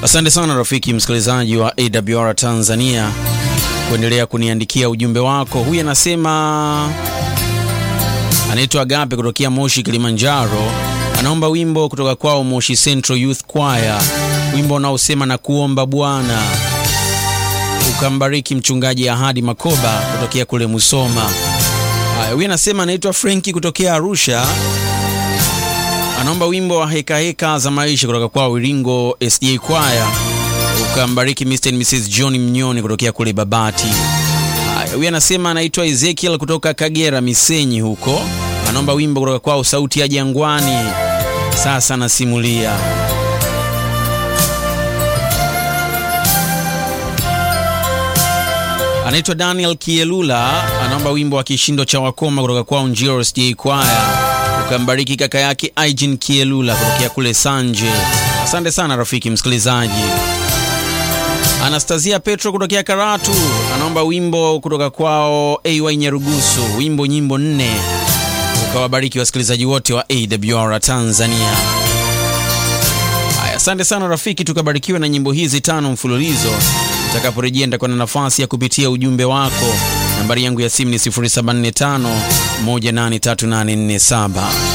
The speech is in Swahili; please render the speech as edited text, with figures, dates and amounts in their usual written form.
Asante sana rafiki msikilizaji wa AWR Tanzania kuendelea kuniandikia ujumbe wako. Huyu anasema anaitwa Agape kutokea Moshi Kilimanjaro. Anaomba wimbo kutoka kwao Moshi Central Youth Choir. Wimbo unaosema na kuomba Bwana ukambariki mchungaji Ahadi Makoba kutokea kule Musoma. Huyu anasema anaitwa Frankie kutokea Arusha. Anaomba wimbo wa heka heka za maisha kutoka kwa Wiringo SDA Choir ukambariki Mr. and Mrs. John Mnyoni kutokea kule Babati. Huyu anasema anaitwa Ezekiel kutoka Kagera Misenyi huko. Anaomba wimbo kutoka kwa Sauti ya Jangwani, sasa nasimulia. Anaitwa Daniel Kielula, anaomba wimbo wa Kishindo cha Wakoma kutoka kwa Njiro SDA Choir ukambariki kaka yake Aijin Kielula kutokea kule Sanje. Asante sana rafiki msikilizaji. Anastasia Petro kutokea Karatu anaomba wimbo kutoka kwao AY Nyarugusu, wimbo nyimbo 4 ukawabariki wasikilizaji wote wa AWR Tanzania. Asante sana rafiki, tukabarikiwe na nyimbo hizi 5 mfululizo. Utakaporejea nitakuwa na nafasi ya kupitia ujumbe wako. Nambari yangu ya simu ni 0745 183847.